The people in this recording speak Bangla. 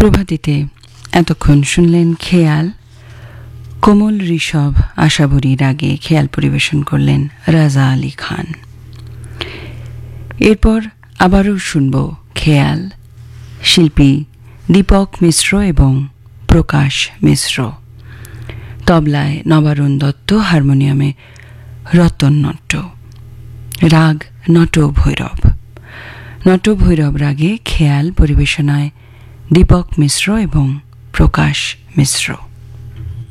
প্রভাতিতে এতক্ষণ শুনলেন খেয়াল, কোমল ঋষভ আশাবরী রাগে খেয়াল পরিবেশন করলেন রাজা আলী খান। এরপর আবারও শুনব খেয়াল, শিল্পী দীপক মিশ্র এবং প্রকাশ মিশ্র, তবলায় নবারুণ দত্ত, হারমোনিয়ামে রতন নট্ট, রাগ নটভৈরব। নটভৈরব রাগে খেয়াল পরিবেশনায় দীপক মিশ্র এবং প্রকাশ মিশ্র।